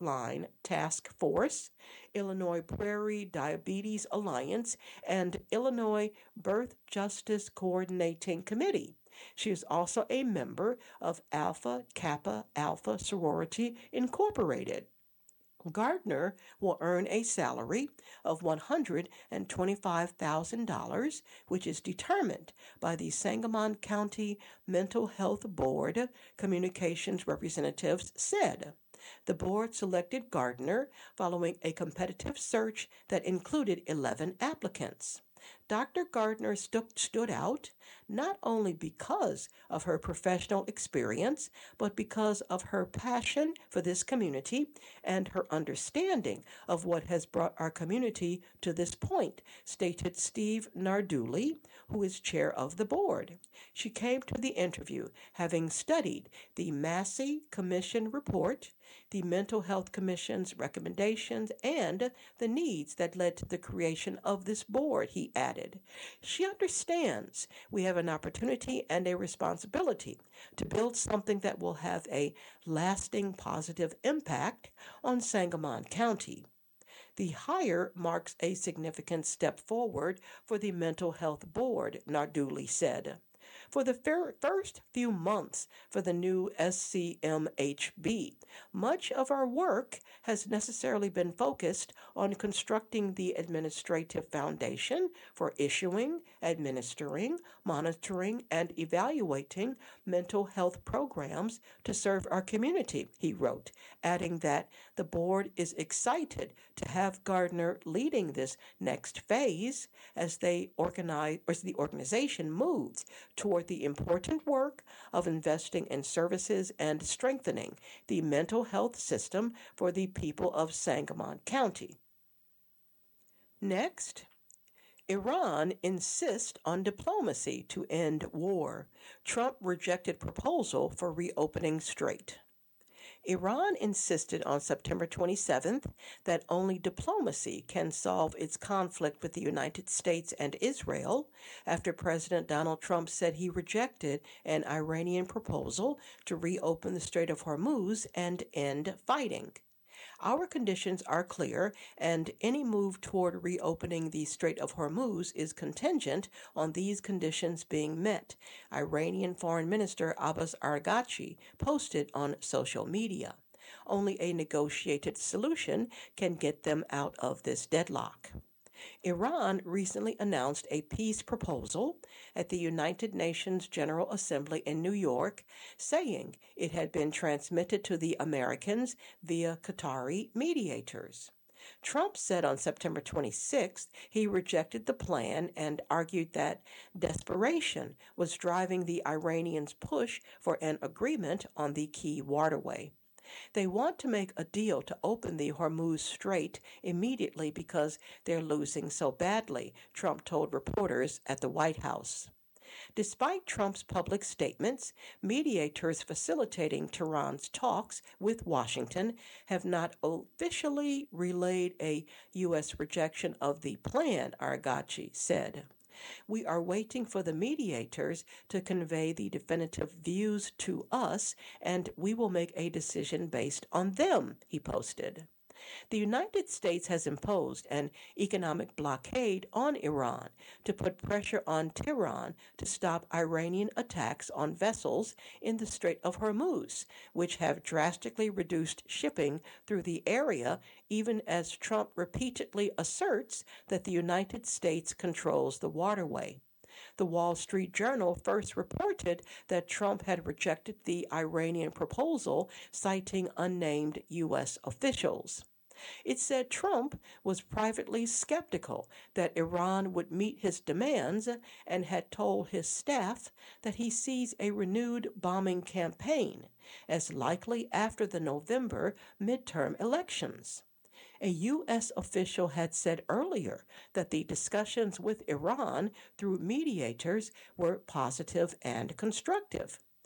Lifeline Task Force, Illinois Prairie Diabetes Alliance, and Illinois Birth Justice Coordinating Committee. She is also a member of Alpha Kappa Alpha Sorority Incorporated. Gardner will earn a salary of $125,000, which is determined by the Sangamon County Mental Health Board, communications representatives said. The board selected Gardner following a competitive search that included 11 applicants. Dr. Gardner stood out not only because of her professional experience, but because of her passion for this community and her understanding of what has brought our community to this point, stated Steve Narduli, who is chair of the board. She came to the interview having studied the Massey Commission report, the Mental Health Commission's recommendations, and the needs that led to the creation of this board, he added. She understands we have an opportunity and a responsibility to build something that will have a lasting positive impact on Sangamon County. The hire marks a significant step forward for the Mental Health Board, Narduli said. For the first few months for the new SCMHB, much of our work has necessarily been focused on constructing the administrative foundation for issuing, administering, monitoring, and evaluating mental health programs to serve our community, he wrote, adding that the board is excited to have Gardner leading this next phase as the organization moves toward the important work of investing in services and strengthening the mental health system for the people of Sangamon County. Next, Iran insists on diplomacy to end war. Trump rejected proposal for reopening Strait. Iran insisted on September 27th that only diplomacy can solve its conflict with the United States and Israel after President Donald Trump said he rejected an Iranian proposal to reopen the Strait of Hormuz and end fighting. Our conditions are clear, and any move toward reopening the Strait of Hormuz is contingent on these conditions being met, Iranian Foreign Minister Abbas Araghchi posted on social media. Only a negotiated solution can get them out of this deadlock. Iran recently announced a peace proposal at the United Nations General Assembly in New York, saying it had been transmitted to the Americans via Qatari mediators. Trump said on September 26th he rejected the plan and argued that desperation was driving the Iranians' push for an agreement on the key waterway. They want to make a deal to open the Hormuz Strait immediately because they're losing so badly, Trump told reporters at the White House. Despite Trump's public statements, mediators facilitating Tehran's talks with Washington have not officially relayed a U.S. rejection of the plan, Araghchi said. We are waiting for the mediators to convey the definitive views to us, and we will make a decision based on them, he posted. The United States has imposed an economic blockade on Iran to put pressure on Tehran to stop Iranian attacks on vessels in the Strait of Hormuz, which have drastically reduced shipping through the area, even as Trump repeatedly asserts that the United States controls the waterway. The Wall Street Journal first reported that Trump had rejected the Iranian proposal, citing unnamed U.S. officials. It said Trump was privately skeptical that Iran would meet his demands and had told his staff that he sees a renewed bombing campaign as likely after the November midterm elections. A U.S. official had said earlier that the discussions with Iran through mediators were positive and constructive.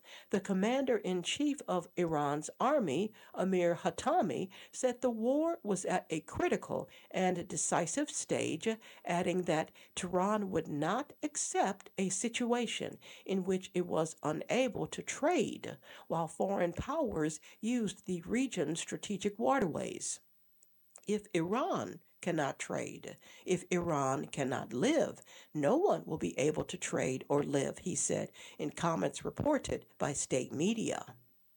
The commander-in-chief of Iran's army, Amir Hatami, said the war was at a critical and decisive stage, adding that Tehran would not accept a situation in which it was unable to trade while foreign powers used the region's strategic waterways. If Iran cannot trade, if Iran cannot live, no one will be able to trade or live, he said in comments reported by state media.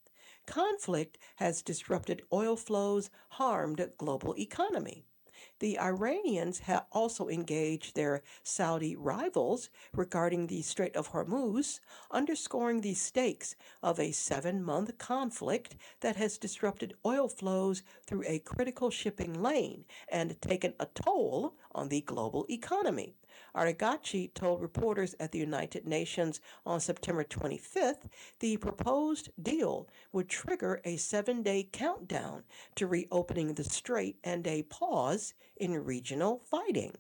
Conflict has disrupted oil flows, harmed global economy. The Iranians have also engaged their Saudi rivals regarding the Strait of Hormuz, underscoring the stakes of a 7-month conflict that has disrupted oil flows through a critical shipping lane and taken a toll on the global economy. Aragachi told reporters at the United Nations on September 25th the proposed deal would trigger a 7-day countdown to reopening the strait and a pause in regional fighting.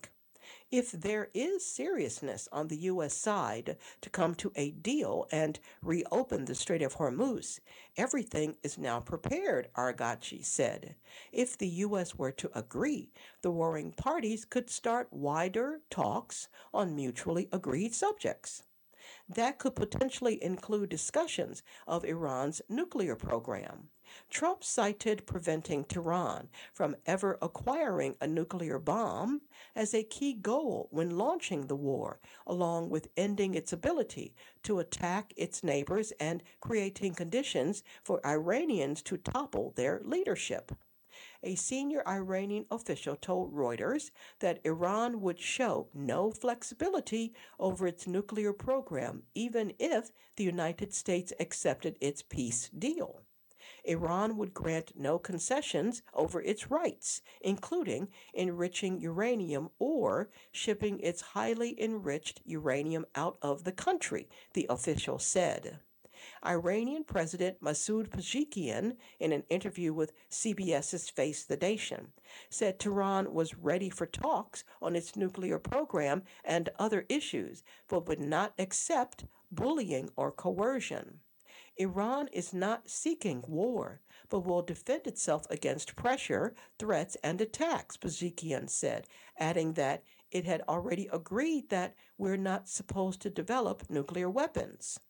If there is seriousness on the U.S. side to come to a deal and reopen the Strait of Hormuz, everything is now prepared, Argachi said. If the U.S. were to agree, the warring parties could start wider talks on mutually agreed subjects. That could potentially include discussions of Iran's nuclear program. Trump cited preventing Tehran from ever acquiring a nuclear bomb as a key goal when launching the war, along with ending its ability to attack its neighbors and creating conditions for Iranians to topple their leadership. A senior Iranian official told Reuters that Iran would show no flexibility over its nuclear program, even if the United States accepted its peace deal. Iran would grant no concessions over its rights, including enriching uranium or shipping its highly enriched uranium out of the country, the official said. Iranian President Masoud Pezeshkian, in an interview with CBS's Face the Nation, said Tehran was ready for talks on its nuclear program and other issues, but would not accept bullying or coercion. Iran is not seeking war, but will defend itself against pressure, threats, and attacks, Pezeshkian said, adding that it had already agreed that we're not supposed to develop nuclear weapons.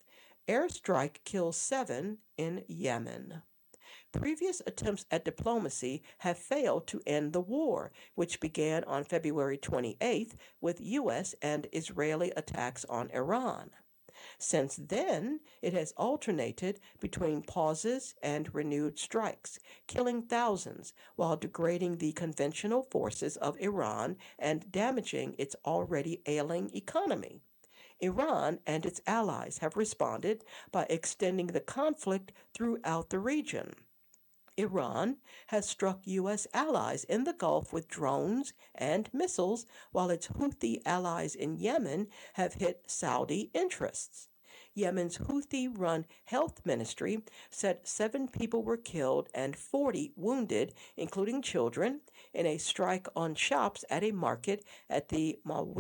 Airstrike kills 7 in Yemen. Previous attempts at diplomacy have failed to end the war, which began on February 28th with U.S. and Israeli attacks on Iran. Since then, it has alternated between pauses and renewed strikes, killing thousands while degrading the conventional forces of Iran and damaging its already ailing economy. Iran and its allies have responded by extending the conflict throughout the region. Iran has struck U.S. allies in the Gulf with drones and missiles, while its Houthi allies in Yemen have hit Saudi interests. Yemen's Houthi run health ministry said 7 people were killed and 40 wounded, including children, in a strike on shops at a market at the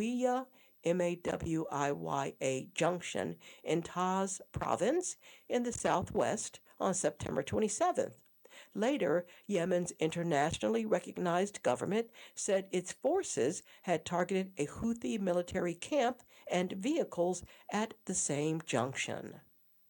Mawiya junction in Taz province in the southwest on September 27th. Later, Yemen's internationally recognized government said its forces had targeted a Houthi military camp and vehicles at the same junction.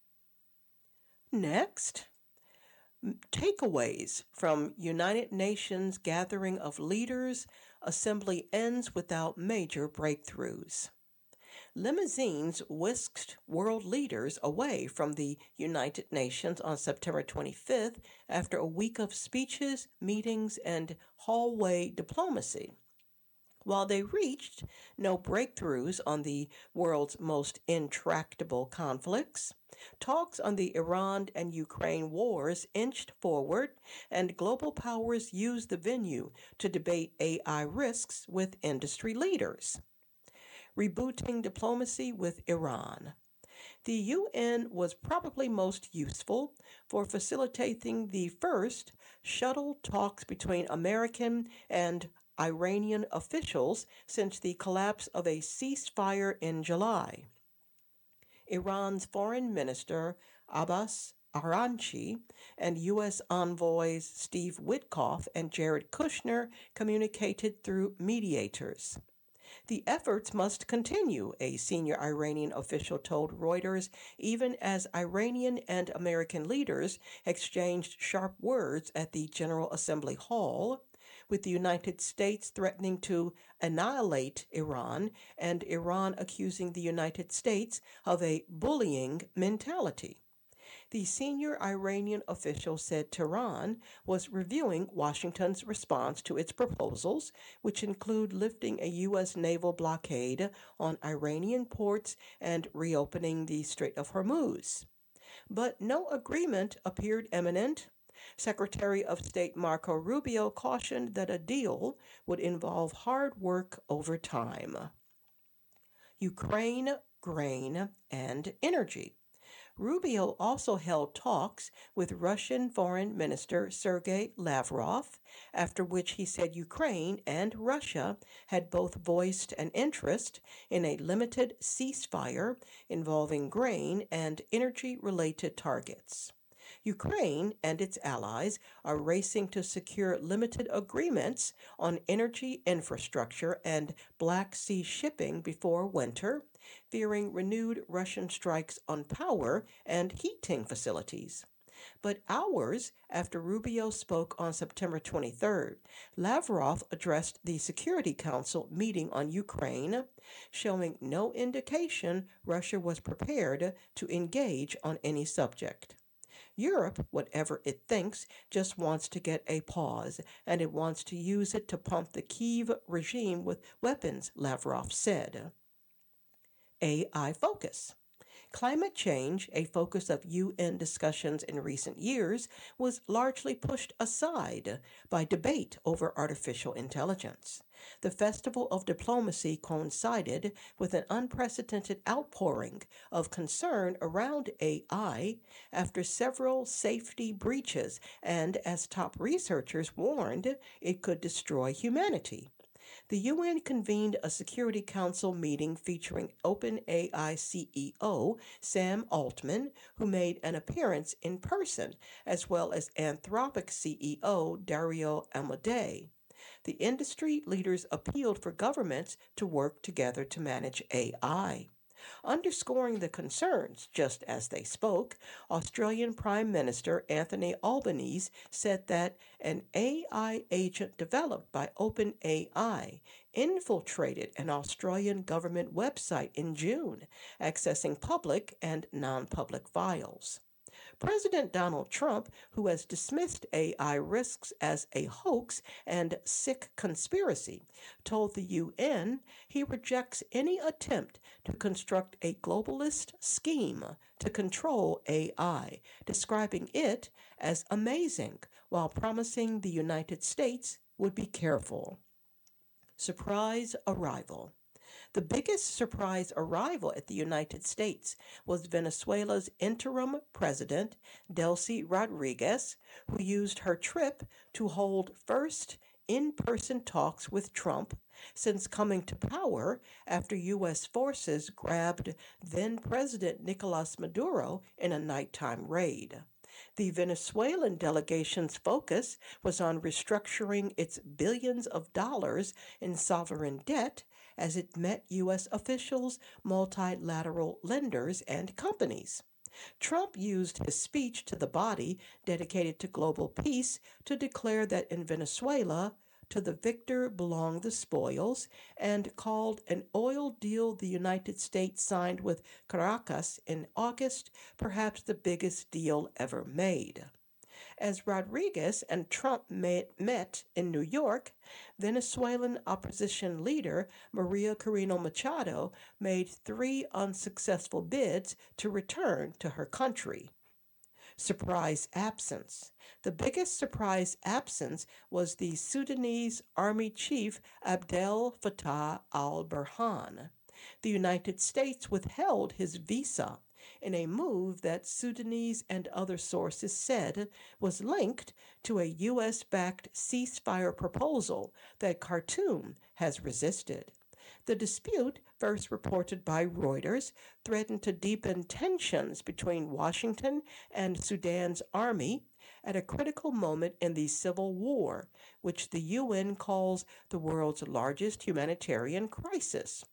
Next, takeaways from United Nations Gathering of Leaders. Assembly ends without major breakthroughs. Limousines whisked world leaders away from the United Nations on September 25th after a week of speeches, meetings, and hallway diplomacy. While they reached no breakthroughs on the world's most intractable conflicts, talks on the Iran and Ukraine wars inched forward, and global powers used the venue to debate AI risks with industry leaders. Rebooting diplomacy with Iran. The UN was probably most useful for facilitating the first shuttle talks between American and Iranian officials since the collapse of a ceasefire in July. Iran's Foreign Minister Abbas Araghchi and U.S. envoys Steve Witkoff and Jared Kushner communicated through mediators. The efforts must continue, a senior Iranian official told Reuters, even as Iranian and American leaders exchanged sharp words at the General Assembly Hall, with the United States threatening to annihilate Iran and Iran accusing the United States of a bullying mentality. The senior Iranian official said Tehran was reviewing Washington's response to its proposals, which include lifting a U.S. naval blockade on Iranian ports and reopening the Strait of Hormuz. But no agreement appeared imminent. Secretary of State Marco Rubio cautioned that a deal would involve hard work over time. Ukraine, grain, and energy. Rubio also held talks with Russian Foreign Minister Sergei Lavrov, after which he said Ukraine and Russia had both voiced an interest in a limited ceasefire involving grain and energy related targets. Ukraine and its allies are racing to secure limited agreements on energy infrastructure and Black Sea shipping before winter, fearing renewed Russian strikes on power and heating facilities. But hours after Rubio spoke on September 23rd, Lavrov addressed the Security Council meeting on Ukraine, showing no indication Russia was prepared to engage on any subject. Europe, whatever it thinks, just wants to get a pause, and it wants to use it to pump the Kyiv regime with weapons, Lavrov said. AI focus. Climate change, a focus of UN discussions in recent years, was largely pushed aside by debate over artificial intelligence. The Festival of Diplomacy coincided with an unprecedented outpouring of concern around AI after several safety breaches, and as top researchers warned, it could destroy humanity. The UN convened a Security Council meeting featuring OpenAI CEO Sam Altman, who made an appearance in person, as well as Anthropic CEO Dario Amodei. The industry leaders appealed for governments to work together to manage AI. Underscoring the concerns just as they spoke, Australian Prime Minister Anthony Albanese said that an AI agent developed by OpenAI infiltrated an Australian government website in June, accessing public and non public files. President Donald Trump, who has dismissed AI risks as a hoax and sick conspiracy, told the UN he rejects any attempt to construct a globalist scheme to control AI, describing it as amazing while promising the United States would be careful. Surprise arrival. The biggest surprise arrival at the United States was Venezuela's interim president, Delcy Rodriguez, who used her trip to hold first in person talks with Trump since coming to power after U.S. forces grabbed then President Nicolas Maduro in a nighttime raid. The Venezuelan delegation's focus was on restructuring its billions of dollars in sovereign debt as it met U.S. officials, multilateral lenders, and companies. Trump used his speech to the body dedicated to global peace to declare that in Venezuela, to the victor belong the spoils, and called an oil deal the United States signed with Caracas in August perhaps the biggest deal ever made. As Rodriguez and Trump met in New York, Venezuelan opposition leader Maria Corina Machado made three unsuccessful bids to return to her country. Surprise absence. The biggest surprise absence was the Sudanese army chief Abdel Fattah al Burhan. The United States withheld his visa in a move that Sudanese and other sources said was linked to a U.S. backed ceasefire proposal that Khartoum has resisted. The dispute, first reported by Reuters, threatened to deepen tensions between Washington and Sudan's army at a critical moment in the civil war, which the UN calls the world's largest humanitarian crisis.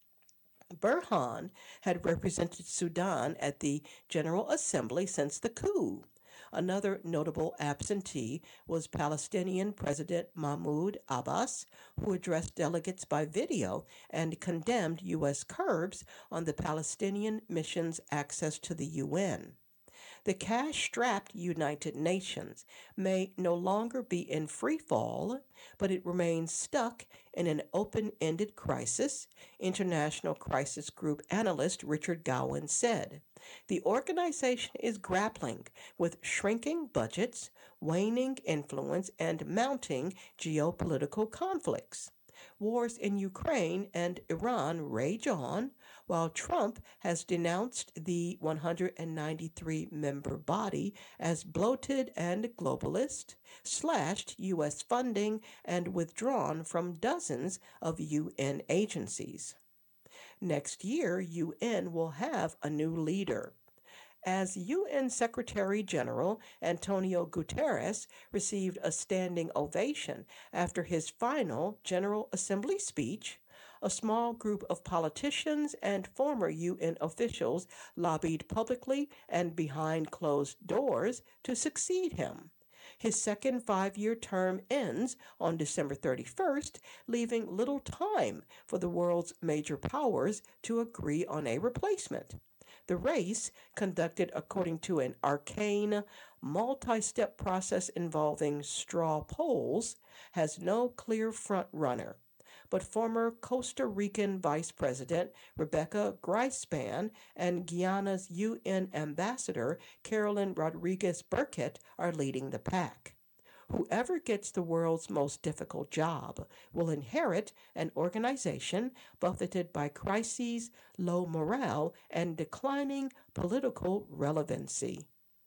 Burhan had represented Sudan at the General Assembly since the coup. Another notable absentee was Palestinian President Mahmoud Abbas, who addressed delegates by video and condemned U.S. curbs on the Palestinian mission's access to the UN. The cash strapped United Nations may no longer be in free fall, but it remains stuck in an open ended crisis, International Crisis Group analyst Richard Gowan said. The organization is grappling with shrinking budgets, waning influence, and mounting geopolitical conflicts. Wars in Ukraine and Iran rage on, while Trump has denounced the 193 member body as bloated and globalist, slashed U.S. funding, and withdrawn from dozens of UN agencies. Next year, UN will have a new leader. As UN Secretary General Antonio Guterres received a standing ovation after his final General Assembly speech, a small group of politicians and former UN officials lobbied publicly and behind closed doors to succeed him. His second 5 year term ends on December 31st, leaving little time for the world's major powers to agree on a replacement. The race, conducted according to an arcane, multi step process involving straw polls, has no clear front runner. But former Costa Rican Vice President Rebecca Grispan and Guyana's UN Ambassador Carolyn Rodriguez Burkett are leading the pack. Whoever gets the world's most difficult job will inherit an organization buffeted by crises, low morale, and declining political relevancy.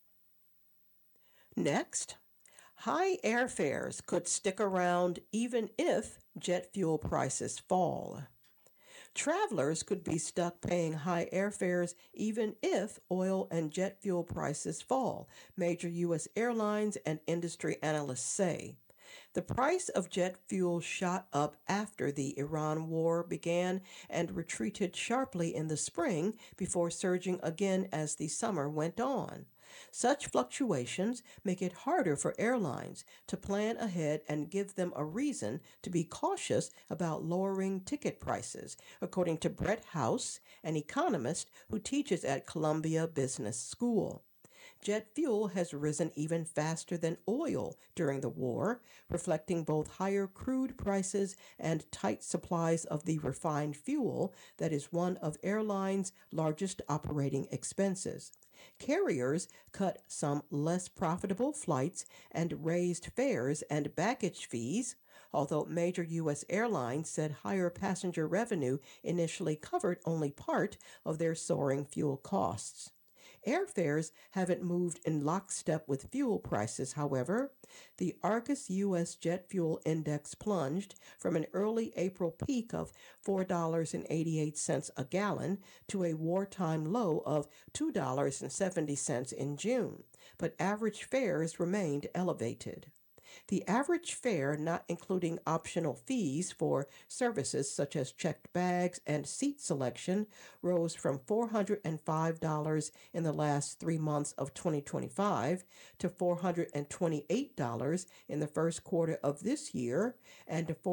Next, high airfares could stick around even if jet fuel prices fall. Travelers could be stuck paying high airfares even if oil and jet fuel prices fall, major U.S. airlines and industry analysts say. The price of jet fuel shot up after the Iran war began and retreated sharply in the spring before surging again as the summer went on. Such fluctuations make it harder for airlines to plan ahead and give them a reason to be cautious about lowering ticket prices, according to Brett House, an economist who teaches at Columbia Business School. Jet fuel has risen even faster than oil during the war, reflecting both higher crude prices and tight supplies of the refined fuel that is one of airlines' largest operating expenses. Carriers cut some less profitable flights and raised fares and baggage fees, although major U.S. airlines said higher passenger revenue initially covered only part of their soaring fuel costs. Airfares haven't moved in lockstep with fuel prices, however. The Argus U.S. Jet Fuel Index plunged from an early April peak of $4.88 a gallon to a wartime low of $2.70 in June, but average fares remained elevated. The average fare, not including optional fees for services such as checked bags and seat selection, rose from $405 in the last 3 months of 2025 to $428 in the first quarter of this year and to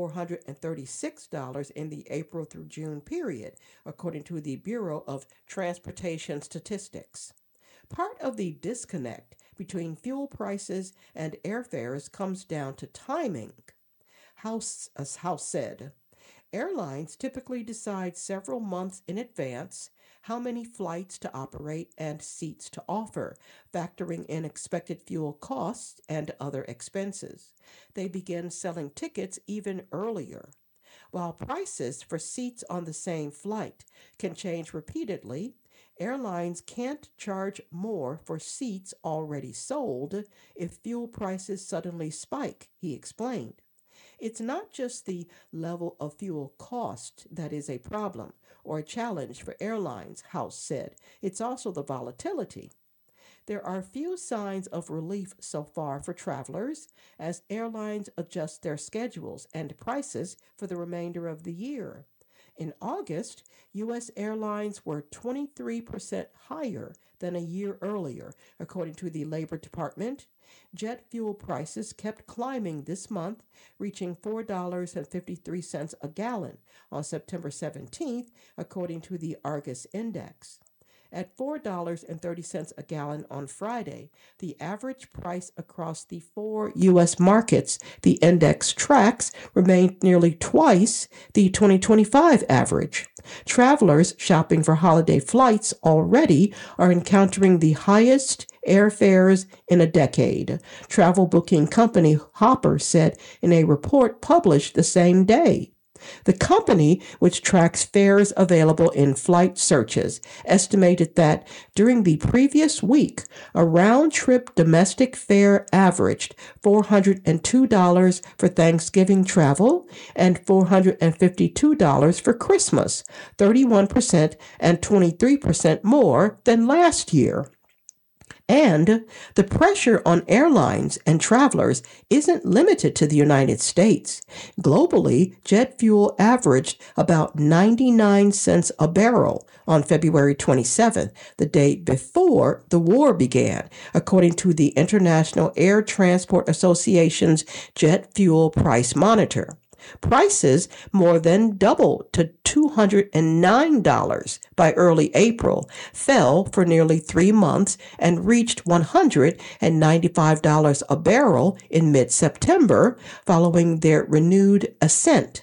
$436 in the April through June period, according to the Bureau of Transportation Statistics. Part of the disconnect between fuel prices and airfares comes down to timing. House said, airlines typically decide several months in advance how many flights to operate and seats to offer, factoring in expected fuel costs and other expenses. They begin selling tickets even earlier. While prices for seats on the same flight can change repeatedly, airlines can't charge more for seats already sold if fuel prices suddenly spike, he explained. It's not just the level of fuel cost that is a problem or a challenge for airlines, House said. It's also the volatility. There are few signs of relief so far for travelers as airlines adjust their schedules and prices for the remainder of the year. In August, U.S. airlines were 23% higher than a year earlier, according to the Labor Department. Jet fuel prices kept climbing this month, reaching $4.53 a gallon on September 17th, according to the Argus Index. At $4.30 a gallon on Friday, the average price across the four U.S. markets the index tracks remained nearly twice the 2025 average. Travelers shopping for holiday flights already are encountering the highest airfares in a decade, travel booking company Hopper said in a report published the same day. The company, which tracks fares available in flight searches, estimated that during the previous week, a round trip domestic fare averaged $402 for Thanksgiving travel and $452 for Christmas, 31% and 23% more than last year. And the pressure on airlines and travelers isn't limited to the United States. Globally, jet fuel averaged about 99 cents a barrel on February 27th, the day before the war began, according to the International Air Transport Association's Jet Fuel Price Monitor. Prices more than doubled to $209 by early April, fell for nearly 3 months, and reached $195 a barrel in mid September, following their renewed ascent.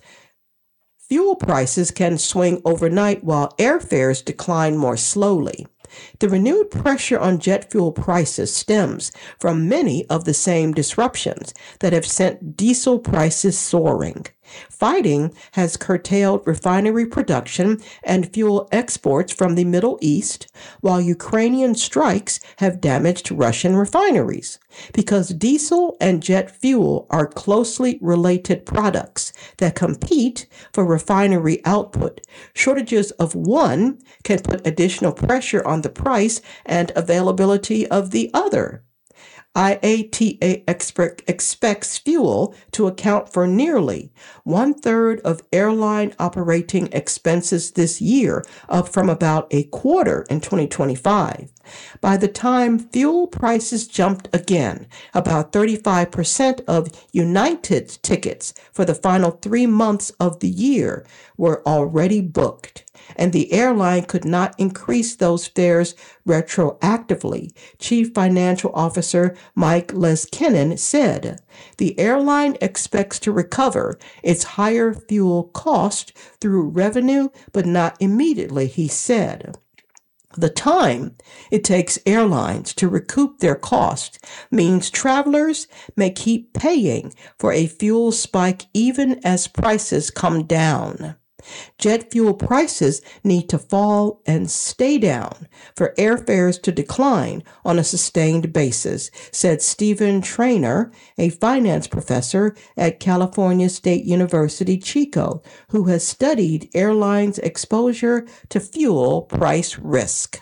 Fuel prices can swing overnight while airfares decline more slowly. The renewed pressure on jet fuel prices stems from many of the same disruptions that have sent diesel prices soaring. Fighting has curtailed refinery production and fuel exports from the Middle East, while Ukrainian strikes have damaged Russian refineries. Because diesel and jet fuel are closely related products that compete for refinery output, shortages of one can put additional pressure on the price and availability of the other. IATA expects fuel to account for nearly one-third of airline operating expenses this year, up from about a quarter in 2025. By the time fuel prices jumped again, about 35% of United's tickets for the final 3 months of the year were already booked, and the airline could not increase those fares retroactively, Chief Financial Officer Mike Leskinen said. The airline expects to recover its higher fuel cost through revenue, but not immediately, he said. The time it takes airlines to recoup their cost means travelers may keep paying for a fuel spike even as prices come down. Jet fuel prices need to fall and stay down for airfares to decline on a sustained basis, said Stephen Trainer, a finance professor at California State University, Chico, who has studied airlines' exposure to fuel price risk.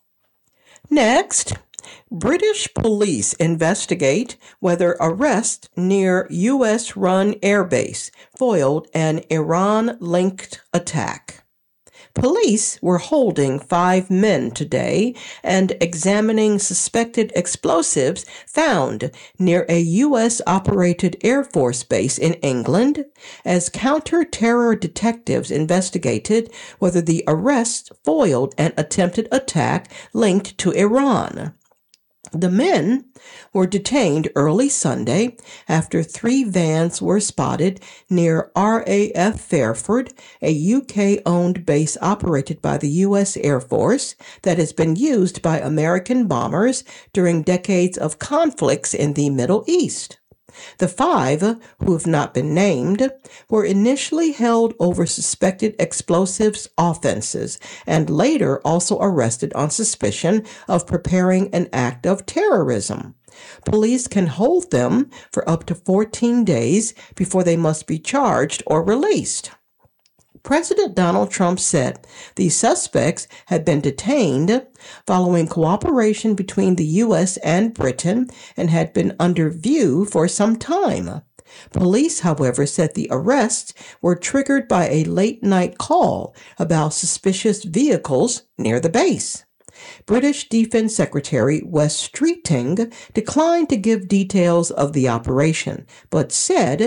Next, British police investigate whether arrest near U.S.-run airbase foiled an Iran-linked attack. Police were holding 5 men today and examining suspected explosives found near a U.S.-operated Air Force base in England as counter-terror detectives investigated whether the arrests foiled an attempted attack linked to Iran. The men were detained early Sunday after 3 vans were spotted near RAF Fairford, a UK-owned base operated by the U.S. Air Force that has been used by American bombers during decades of conflicts in the Middle East. The five, who have not been named, were initially held over suspected explosives offenses and later also arrested on suspicion of preparing an act of terrorism. Police can hold them for up to 14 days before they must be charged or released. President Donald Trump said these suspects had been detained following cooperation between the U.S. and Britain and had been under view for some time. Police, however, said the arrests were triggered by a late night call about suspicious vehicles near the base. British Defense Secretary Wes Streeting declined to give details of the operation, but said